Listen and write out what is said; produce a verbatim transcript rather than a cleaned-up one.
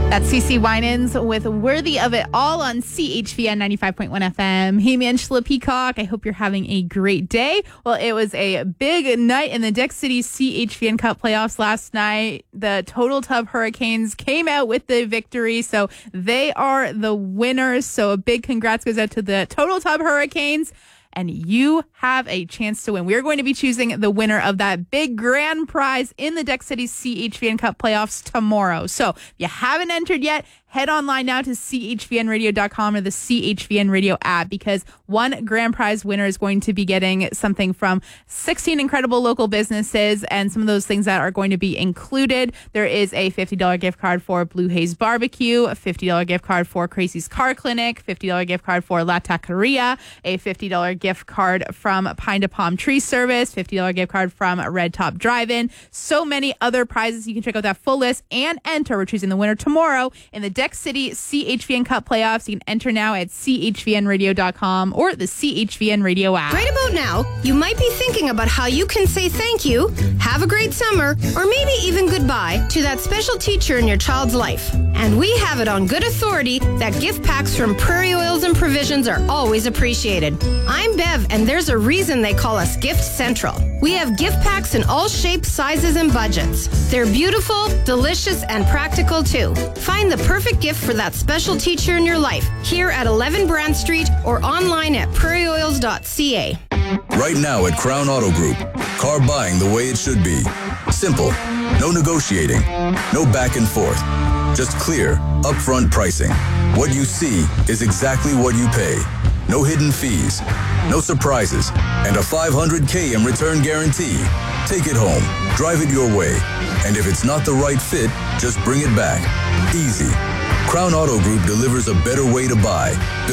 That's CeCe Winans with Worthy of It All on C H V N ninety-five point one F M. Hey, Angela Peacock, I hope you're having a great day. Well, it was a big night in the Deck City C H V N Cup playoffs last night. The Total Tub Hurricanes came out with the victory, so they are the winners. So a big congrats goes out to the Total Tub Hurricanes. And you have a chance to win. We're going to be choosing the winner of that big grand prize in the Deck City C H V N Cup playoffs tomorrow. So if you haven't entered yet, head online now to C H V N radio dot com or the C H V N Radio app, because one grand prize winner is going to be getting something from sixteen incredible local businesses, and some of those things that are going to be included. There is a fifty dollars gift card for Blue Haze Barbecue, a fifty dollars gift card for Crazy's Car Clinic, fifty dollars gift card for La Taqueria, a fifty dollars gift card from Pine to Palm Tree Service, fifty dollars gift card from Red Top Drive-In. So many other prizes. You can check out that full list and enter. We're choosing the winner tomorrow in the Deck City C H V N Cup playoffs. You can enter now at C H V N radio dot com or the C H V N Radio app. Right about now, you might be thinking about how you can say thank you, have a great summer, or maybe even goodbye to that special teacher in your child's life. And we have it on good authority that gift packs from Prairie Oils and Provisions are always appreciated. I'm Bev, and there's a reason they call us Gift Central. We have gift packs in all shapes, sizes, and budgets. They're beautiful, delicious, and practical too. Find the perfect gift for that special teacher in your life here at eleven Brand Street or online at prairie oils dot c a. Right now at Crown Auto Group, car buying the way it should be. Simple, no negotiating, no back and forth. Just clear, upfront pricing. What you see is exactly what you pay. No hidden fees, no surprises, and a five hundred K in return guarantee. Take it home, drive it your way, and if it's not the right fit, just bring it back. Easy. Crown Auto Group delivers a better way to buy.